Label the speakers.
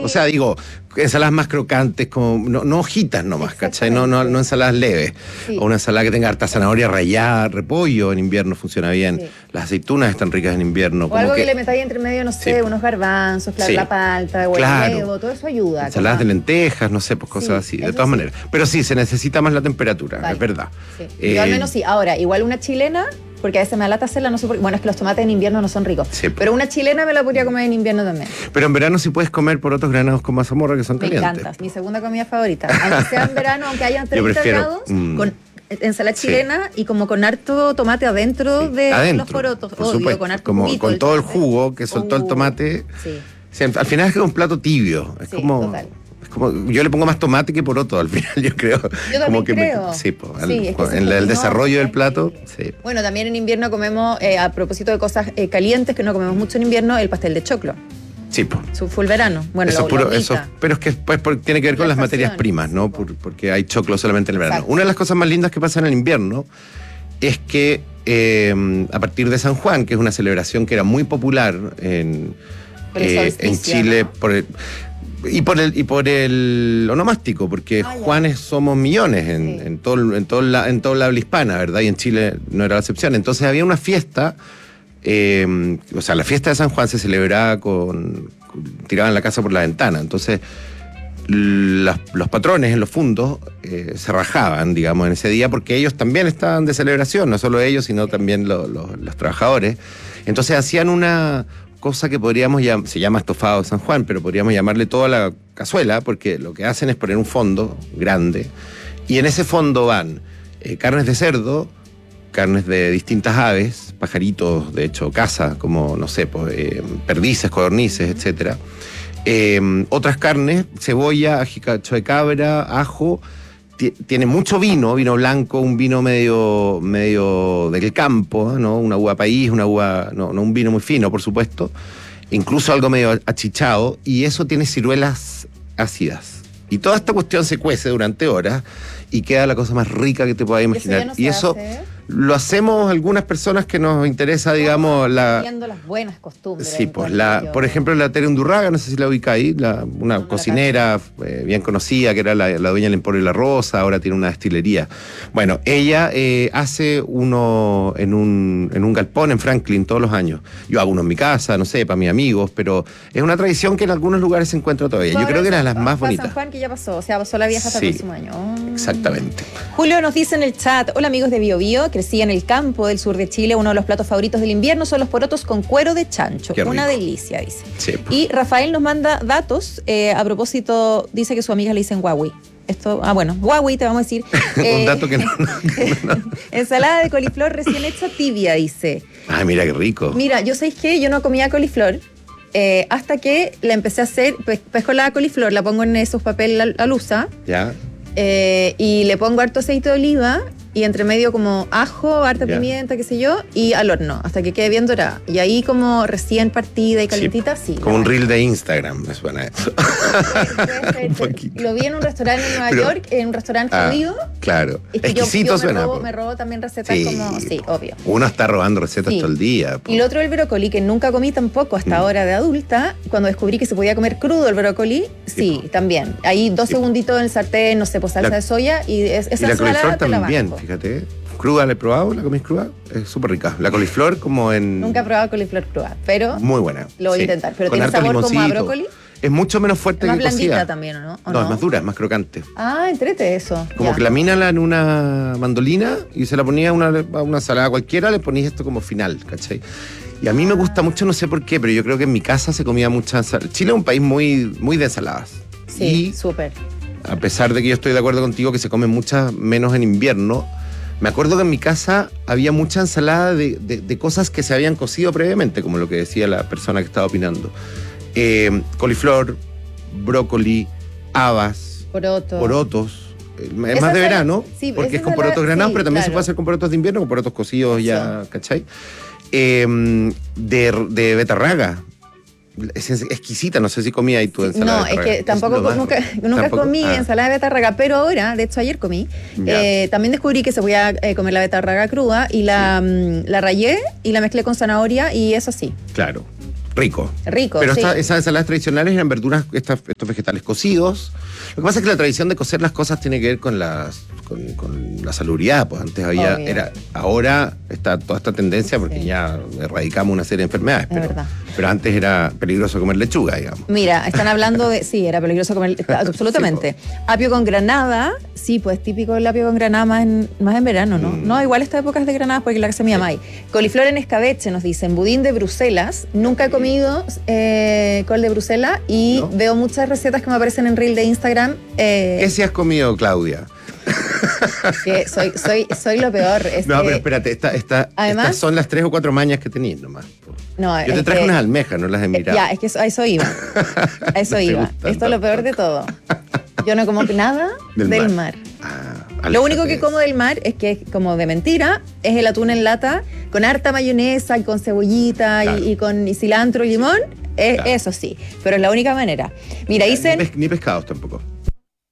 Speaker 1: O sea, digo, ensaladas más crocantes, como no hojitas nomás, ¿cachai? No ensaladas leves.
Speaker 2: Sí.
Speaker 1: O una ensalada que tenga harta zanahoria rallada, repollo en invierno funciona bien.
Speaker 2: Sí.
Speaker 1: Las aceitunas están ricas en invierno.
Speaker 2: O
Speaker 1: como
Speaker 2: algo que le metáis entre medio, no sé,
Speaker 1: Sí.
Speaker 2: unos garbanzos,
Speaker 1: Sí.
Speaker 2: la palta,
Speaker 1: Claro.
Speaker 2: huevo, todo eso ayuda.
Speaker 1: Ensaladas de
Speaker 2: como-
Speaker 1: lentejas, no sé, pues cosas
Speaker 2: Sí,
Speaker 1: así, de
Speaker 2: eso
Speaker 1: todas
Speaker 2: sí.
Speaker 1: maneras. Pero sí, se necesita más la temperatura,
Speaker 2: Vale.
Speaker 1: es verdad.
Speaker 2: Sí. Yo al menos sí. Ahora, igual una chilena, porque a veces me da lata hacerla, no sé por qué. Bueno, es que los tomates en invierno no son ricos.
Speaker 1: Sí, po.
Speaker 2: Pero una chilena me la podría comer en invierno también.
Speaker 1: Pero en verano sí puedes comer porotos granados con mazamorra que son
Speaker 2: Me
Speaker 1: calientes.
Speaker 2: encanta. Mi segunda comida favorita. Aunque sea en verano, aunque hayan 30
Speaker 1: prefiero,
Speaker 2: grados, con ensalada
Speaker 1: Sí.
Speaker 2: chilena y como con harto tomate adentro de
Speaker 1: Adentro,
Speaker 2: los porotos.
Speaker 1: por
Speaker 2: Obvio,
Speaker 1: supuesto,
Speaker 2: con harto
Speaker 1: como
Speaker 2: juguito
Speaker 1: con
Speaker 2: del
Speaker 1: todo el
Speaker 2: tomate.
Speaker 1: jugo que soltó el tomate.
Speaker 2: Sí.
Speaker 1: Sí, al final es como un plato tibio. Es
Speaker 2: Sí,
Speaker 1: como.
Speaker 2: total.
Speaker 1: Es como, yo le pongo más tomate que poroto al final, yo creo.
Speaker 2: Yo también
Speaker 1: como que
Speaker 2: creo.
Speaker 1: sí, pues,
Speaker 2: Sí, es que
Speaker 1: en el
Speaker 2: no,
Speaker 1: desarrollo del
Speaker 2: es
Speaker 1: plato,
Speaker 2: que-
Speaker 1: sí.
Speaker 2: Bueno, también en invierno comemos, a propósito de cosas calientes que no comemos mucho en invierno, el pastel de choclo.
Speaker 1: Sí, pues.
Speaker 2: Su full verano. Bueno,
Speaker 1: Eso
Speaker 2: la
Speaker 1: es puro,
Speaker 2: hornita.
Speaker 1: eso, pero es que pues, tiene que ver con
Speaker 2: La
Speaker 1: las materias
Speaker 2: estación,
Speaker 1: primas, ¿no?
Speaker 2: sí, po.
Speaker 1: Porque hay choclo solamente en el verano.
Speaker 2: Exacto.
Speaker 1: Una de las cosas más lindas que pasa en el invierno es que a partir de San Juan, que es una celebración que era muy popular en
Speaker 2: Por el solsticio,
Speaker 1: en Chile,
Speaker 2: ¿no?
Speaker 1: por el onomástico, porque
Speaker 2: Ah, ya.
Speaker 1: Juanes somos millones
Speaker 2: Sí.
Speaker 1: en todo la habla hispana, ¿verdad? Y en Chile no era la excepción. Entonces había una fiesta, o sea, la fiesta de San Juan se celebraba tiraban la casa por la ventana. Entonces los patrones en los fundos se rajaban, digamos, en ese día, porque ellos también estaban de celebración, no solo ellos, sino también los trabajadores. Entonces hacían una cosa que se llama estofado de San Juan, pero podríamos llamarle toda la cazuela, porque lo que hacen es poner un fondo grande, y en ese fondo van carnes de cerdo, carnes de distintas aves, pajaritos, de hecho, caza, como, no sé, perdices, codornices, etcétera. Otras carnes, cebolla, ajicacho de cabra, ajo. Tiene mucho vino blanco, un vino medio del campo, ¿no? Una uva país, no un vino muy fino, por supuesto. Incluso algo medio achichado. Y eso tiene ciruelas ácidas. Y toda esta cuestión se cuece durante horas y queda la cosa más rica que te puedas imaginar.
Speaker 2: ya no
Speaker 1: Y
Speaker 2: se
Speaker 1: eso
Speaker 2: hace.
Speaker 1: lo hacemos algunas personas que nos interesa, digamos,
Speaker 2: Viendo las buenas costumbres.
Speaker 1: Sí, pues
Speaker 2: encuentro yo.
Speaker 1: por ejemplo, la Tere Undurraga, no sé si la ubica ahí, una
Speaker 2: la
Speaker 1: cocinera bien conocida, que era la dueña del Emporio y la Rosa, ahora tiene una destilería. Bueno, ella hace uno en un galpón en Franklin todos los años. Yo hago uno en mi casa, no sé, para mis amigos, pero es una tradición que en algunos lugares se encuentra todavía. Yo creo que era de las más
Speaker 2: Para
Speaker 1: bonitas.
Speaker 2: San Juan que ya pasó, o sea, pasó la vieja hasta
Speaker 1: Sí,
Speaker 2: el próximo año.
Speaker 1: Exactamente.
Speaker 2: Julio nos dice en el chat, hola amigos de Bio Bio, crecí en el campo del sur de Chile, uno de los platos favoritos del invierno son los porotos con cuero de chancho,
Speaker 1: Qué
Speaker 2: una
Speaker 1: rico.
Speaker 2: delicia, dice.
Speaker 1: Sí.
Speaker 2: Y Rafael nos manda datos, a propósito, dice que su amiga le dicen Huawei. Esto, bueno, Huawei te vamos a decir.
Speaker 1: Un dato que no.
Speaker 2: Ensalada de coliflor recién hecha tibia, dice.
Speaker 1: Ay, mira qué rico.
Speaker 2: Mira, yo sabéis que yo no comía coliflor hasta que la empecé a hacer, pesco la coliflor, la pongo en esos papel alusa
Speaker 1: Ya.
Speaker 2: y le pongo harto aceite de oliva y entre medio como ajo, harta
Speaker 1: Ya.
Speaker 2: pimienta, qué sé yo, y al horno, hasta que quede bien dorada. Y ahí como recién partida y calentita, sí.
Speaker 1: Como un reel de Instagram, me suena eso. Un poquito.
Speaker 2: Lo vi en un restaurante en Nueva
Speaker 1: Pero-
Speaker 2: York, en un restaurante judío.
Speaker 1: Claro.
Speaker 2: Es que
Speaker 1: Exquisito
Speaker 2: yo
Speaker 1: suena.
Speaker 2: me robo también recetas
Speaker 1: Sí.
Speaker 2: como, sí, obvio.
Speaker 1: Uno está robando recetas
Speaker 2: Sí.
Speaker 1: todo el día. po.
Speaker 2: Y lo otro el brócoli, que nunca comí tampoco hasta ahora de adulta, cuando descubrí que se podía comer crudo el brócoli, sí, también. Ahí 2 segunditos en el sartén, no sé, pues salsa
Speaker 1: La-
Speaker 2: de soya y esa
Speaker 1: Y la
Speaker 2: ensalada
Speaker 1: coliflor
Speaker 2: te la
Speaker 1: también,
Speaker 2: banco.
Speaker 1: fíjate. ¿Cruda la he probado? ¿La comís cruda? Es súper rica. La coliflor como en...
Speaker 2: Nunca he probado coliflor cruda, pero
Speaker 1: Muy buena.
Speaker 2: lo voy a
Speaker 1: sí.
Speaker 2: intentar. Pero
Speaker 1: Con
Speaker 2: tiene
Speaker 1: harto
Speaker 2: sabor como a
Speaker 1: limoncito.
Speaker 2: brócoli.
Speaker 1: Es mucho menos fuerte
Speaker 2: Es más
Speaker 1: que
Speaker 2: blandita
Speaker 1: cocida.
Speaker 2: también, ¿o no? ¿O
Speaker 1: No, es más dura, es más crocante.
Speaker 2: Ah, entrete eso.
Speaker 1: Como
Speaker 2: ya.
Speaker 1: que lamínala en una mandolina y se la ponía a una salada cualquiera, le ponías esto como final, ¿cachai? Y a mí me gusta mucho, no sé por qué, pero yo creo que en mi casa se comía mucha ensalada. Chile es un país muy, muy de ensaladas.
Speaker 2: Sí,
Speaker 1: Y
Speaker 2: súper.
Speaker 1: a pesar de que yo estoy de acuerdo contigo que se comen muchas menos en invierno, me acuerdo que en mi casa había mucha ensalada de cosas que se habían cocido previamente, como lo que decía la persona que estaba opinando. Coliflor, brócoli, habas,
Speaker 2: Poroto.
Speaker 1: porotos. Es
Speaker 2: Esa
Speaker 1: más de
Speaker 2: ensalada-
Speaker 1: verano,
Speaker 2: sí,
Speaker 1: porque
Speaker 2: esa
Speaker 1: es con
Speaker 2: ensalada-
Speaker 1: porotos granados,
Speaker 2: sí,
Speaker 1: pero también se
Speaker 2: claro.
Speaker 1: puede hacer con porotos de invierno, con porotos cocidos ya, ¿cachai? De betarraga. Es exquisita, no sé si comía ahí tu ensalada.
Speaker 2: No,
Speaker 1: de
Speaker 2: es
Speaker 1: betarraga.
Speaker 2: que tampoco,
Speaker 1: lo más-
Speaker 2: nunca
Speaker 1: ¿Tampoco?
Speaker 2: comí
Speaker 1: Ah,
Speaker 2: ensalada de betarraga, pero ahora, de hecho ayer comí,
Speaker 1: Ya.
Speaker 2: también descubrí que se podía comer la betarraga cruda y la rayé y la mezclé con zanahoria y eso sí.
Speaker 1: Claro. Rico.
Speaker 2: Rico,
Speaker 1: Pero
Speaker 2: sí.
Speaker 1: esas ensaladas tradicionales eran verduras, estos vegetales cocidos. Lo que pasa es que la tradición de cocer las cosas tiene que ver con la salubridad. Pues antes había,
Speaker 2: Obvio.
Speaker 1: ahora está toda esta tendencia porque
Speaker 2: Sí.
Speaker 1: ya erradicamos una serie de enfermedades.
Speaker 2: Es verdad.
Speaker 1: Pero antes era peligroso comer lechuga, digamos.
Speaker 2: Mira, están hablando de. Sí, era peligroso comer. Absolutamente. Apio con granada. Sí, pues típico el apio con granada más en verano, ¿no? No, igual esta época es de granadas porque la que se me llama ahí. Coliflor en escabeche, nos dicen. Budín de Bruselas. Nunca he comido col de Bruselas y
Speaker 1: ¿No?
Speaker 2: veo muchas recetas que me aparecen en reel de Instagram.
Speaker 1: ¿Qué si has comido, Claudia?
Speaker 2: Que soy lo peor. Es
Speaker 1: No,
Speaker 2: que-
Speaker 1: pero espérate,
Speaker 2: Además-
Speaker 1: estas son las 3 o 4 mañas que tenéis nomás.
Speaker 2: No,
Speaker 1: Yo te
Speaker 2: es
Speaker 1: traje
Speaker 2: que-
Speaker 1: unas almejas, no las he mirado.
Speaker 2: Ya, es que a eso iba. A eso
Speaker 1: No te
Speaker 2: iba.
Speaker 1: gustan
Speaker 2: Esto es lo peor de todo. Yo no como nada del mar. Lo único que como del mar es que es como de mentira, es el atún en lata con harta mayonesa y con cebollita
Speaker 1: Claro.
Speaker 2: y con cilantro y limón.
Speaker 1: Claro.
Speaker 2: Eso sí, pero es la única manera. Mira, dicen.
Speaker 1: Ni pescados tampoco.